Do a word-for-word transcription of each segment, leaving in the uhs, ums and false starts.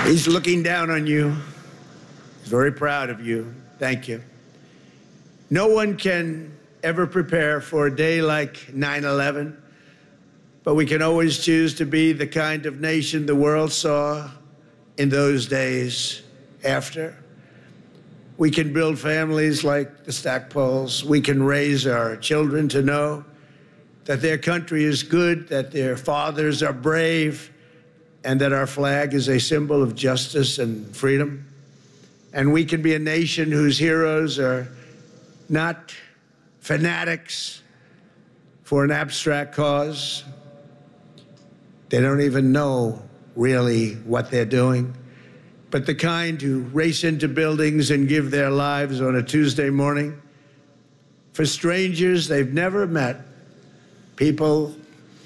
He's looking down on you. He's very proud of you. Thank you. No one can ever prepare for a day like nine eleven, but we can always choose to be the kind of nation the world saw in those days after. We can build families like the Stackpoles. We can raise our children to know that their country is good, that their fathers are brave, and that our flag is a symbol of justice and freedom. And we can be a nation whose heroes are not fanatics for an abstract cause. They don't even know really what they're doing, but the kind who race into buildings and give their lives on a Tuesday morning for strangers they've never met, people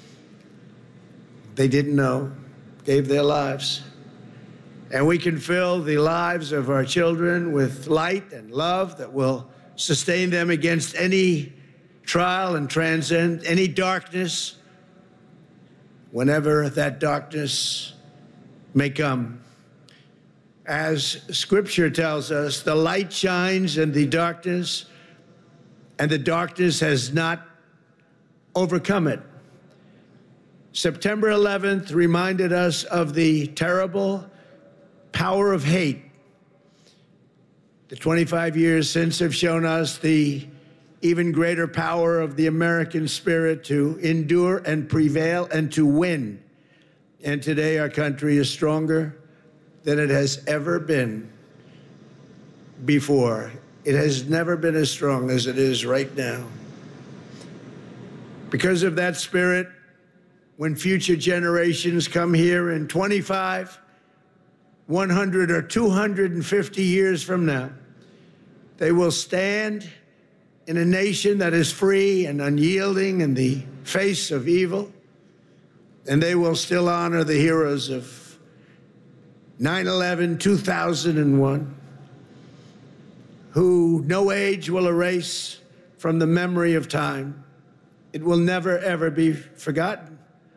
they didn't know, gave their lives. And we can fill the lives of our children with light and love that will sustain them against any trial and transcend any darkness, whenever that darkness may come. As Scripture tells us, the light shines in the darkness, and the darkness has not overcome it. September eleventh reminded us of the terrible power of hate. The twenty-five years since have shown us the even greater power of the American spirit to endure and prevail and to win. And today our country is stronger than it has ever been before. It has never been as strong as it is right now. Because of that spirit, when future generations come here in twenty-five, one hundred, or two hundred fifty years from now, they will stand in a nation that is free and unyielding in the face of evil, and they will still honor the heroes of nine eleven, two thousand one, who no age will erase from the memory of time. It will never, ever be forgotten.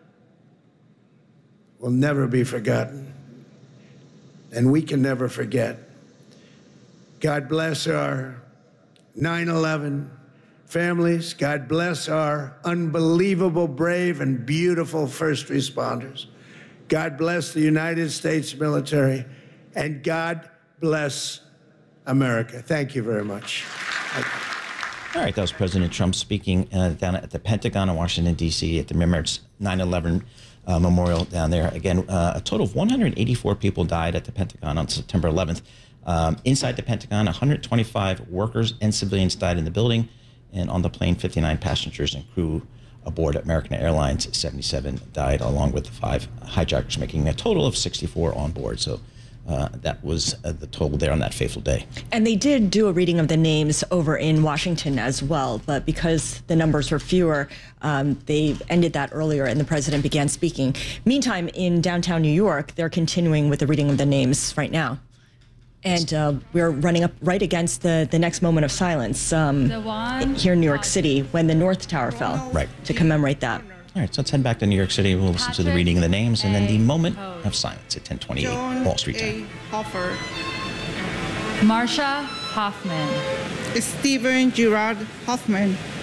Will never be forgotten. And we can never forget. God bless our nine eleven families. God bless our unbelievable, brave, and beautiful first responders. God bless the United States military. And God bless America. Thank you very much. All right, that was President Trump speaking uh, down at the Pentagon in Washington, D C at the Remembrance nine eleven uh, Memorial down there. Again, uh, a total of one hundred eighty-four people died at the Pentagon on September eleventh. Um, inside the Pentagon, one hundred twenty-five workers and civilians died in the building. And on the plane, fifty-nine passengers and crew aboard American Airlines seventy-seven died, along with the five hijackers, making a total of sixty-four on board. So uh, that was uh, the total there on that fateful day. And they did do a reading of the names over in Washington as well, but because the numbers were fewer, um, they ended that earlier and the president began speaking. Meantime, in downtown New York, they're continuing with the reading of the names right now. And uh, we're running up right against the, the next moment of silence um, here in New York City when the North Tower fell, right, to commemorate that. All right, so let's head back to New York City. We'll listen to the reading of the names and then the moment of silence at ten twenty-eight Wall Street time. Hoffer. Marsha Hoffman. Stephen Gerard Hoffman.